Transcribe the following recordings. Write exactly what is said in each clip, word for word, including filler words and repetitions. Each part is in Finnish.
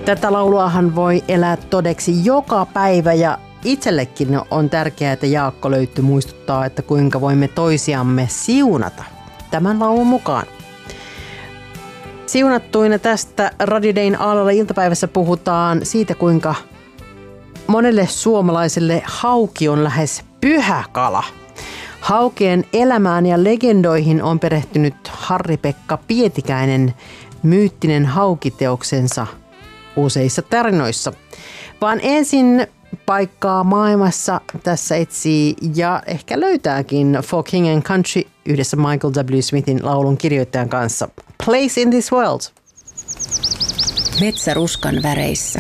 Tätä lauluahan voi elää todeksi joka päivä ja itsellekin on tärkeää, että Jaakko Löytty muistuttaa, että kuinka voimme toisiamme siunata tämän laulun mukaan. Siunattuina tästä Radio Dayn Aallolla iltapäivässä puhutaan siitä, kuinka monelle suomalaiselle hauki on lähes pyhä kala. Haukien elämään ja legendoihin on perehtynyt Harri-Pekka Pietikäinen myyttinen haukiteoksensa useissa tarinoissa. Vaan ensin paikkaa maailmassa tässä etsii ja ehkä löytääkin For King and Country yhdessä Michael W. Smithin laulun kirjoittajan kanssa. Place in this world. Metsäruskan väreissä.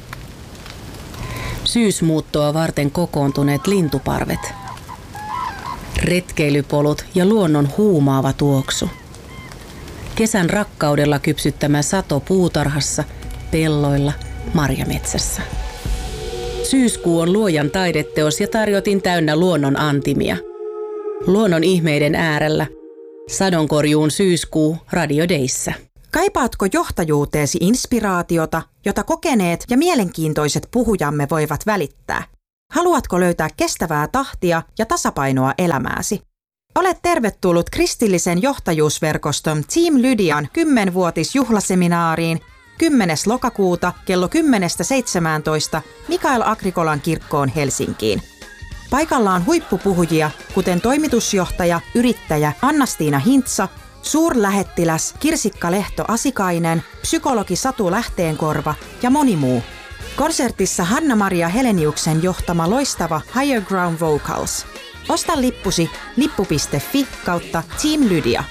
Syysmuuttoa varten kokoontuneet lintuparvet. Retkeilypolut ja luonnon huumaava tuoksu. Kesän rakkaudella kypsyttämä sato puutarhassa, pelloilla, marjametsässä. Syyskuu on luojan taideteos ja tarjotin täynnä luonnon antimia. Luonnon ihmeiden äärellä. Sadonkorjuun syyskuu Radio Dayssä. Kaipaatko johtajuuteesi inspiraatiota, jota kokeneet ja mielenkiintoiset puhujamme voivat välittää? Haluatko löytää kestävää tahtia ja tasapainoa elämääsi? Olet tervetullut kristillisen johtajuusverkoston Team Lydian kymmenvuotisjuhlaseminaariin kymmenes lokakuuta kello kymmenestä seitsemääntoista Mikael Agrikolan kirkkoon Helsinkiin. Paikalla on huippupuhujia, kuten toimitusjohtaja, yrittäjä Anna-Stiina Hintsa, suurlähettiläs Kirsikka Lehto-Asikainen, psykologi Satu Lähteenkorva ja moni muu. Konsertissa Hanna-Maria Heleniuksen johtama loistava Higher Ground Vocals. Osta lippusi lippu piste fi kautta Team Lydia.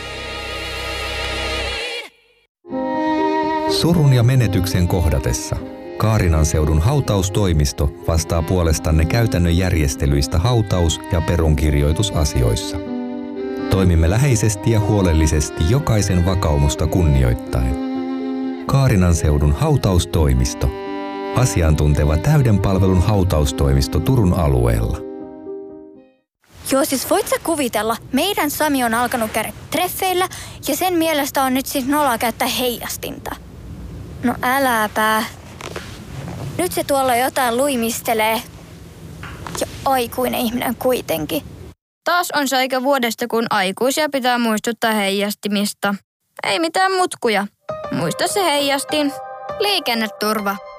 Surun ja menetyksen kohdatessa Kaarinan seudun hautaustoimisto vastaa puolestanne käytännön järjestelyistä hautaus- ja perunkirjoitusasioissa. Toimimme läheisesti ja huolellisesti jokaisen vakaumusta kunnioittaen. Kaarinan seudun hautaustoimisto. Asiantunteva täyden palvelun hautaustoimisto Turun alueella. Joo, siis voit sä kuvitella, meidän Sami on alkanut käydä treffeillä ja sen mielestä on nyt siis noloa käyttää heijastinta. No äläpä. Nyt se tuolla jotain luimistelee. Ja aikuinen ihminen kuitenkin. Taas on se aika vuodesta, kun aikuisia pitää muistuttaa heijastimista. Ei mitään mutkuja. Muista se heijastin. Liikenneturva.